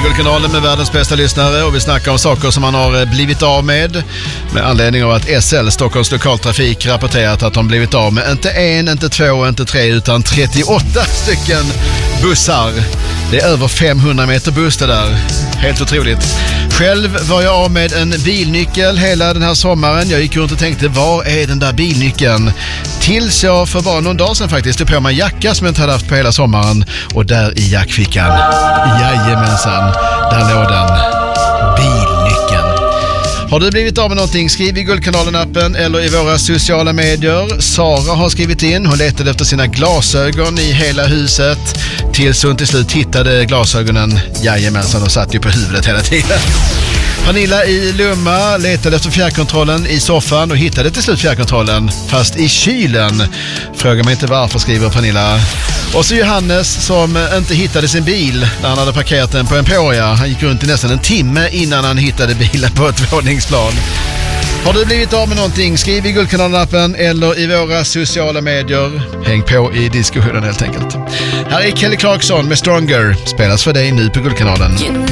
Guldkanalen med världens bästa lyssnare, och vi snackar om saker som man har blivit av med anledning av att SL, Stockholms lokaltrafik, rapporterat att de blivit av med inte en, inte två, inte tre utan 38 stycken bussar. Det är över 500 meter buss det där. Helt otroligt. Själv var jag av med en bilnyckel hela den här sommaren. Jag gick runt och tänkte, var är den där bilnyckeln? Tills jag för bara någon dag sedan faktiskt tog på mig en jacka som jag inte hade haft på hela sommaren. Och där i jackfickan, jajamensan, där låg den, bilnyckeln. Har du blivit av med någonting? Skriv i Guldkanalen-appen eller i våra sociala medier. Sara har skrivit in. Hon letade efter sina glasögon i hela huset tills hon till slut hittade glasögonen. Jajamensan, och satt ju på huvudet hela tiden. Pernilla i Lumma letade efter fjärrkontrollen i soffan och hittade till slut fjärrkontrollen, fast i kylen. Fråga mig inte varför, skriver Pernilla. Och så Johannes som inte hittade sin bil när han hade parkerat den på Emporia. Han gick runt i nästan en timme innan han hittade bilen på ett våningsplan. Har du blivit av med någonting? Skriv i Guldkanalen-appen eller i våra sociala medier. Häng på i diskussionen helt enkelt. Här är Kelly Clarkson med Stronger. Spelas för dig nu på Guldkanalen.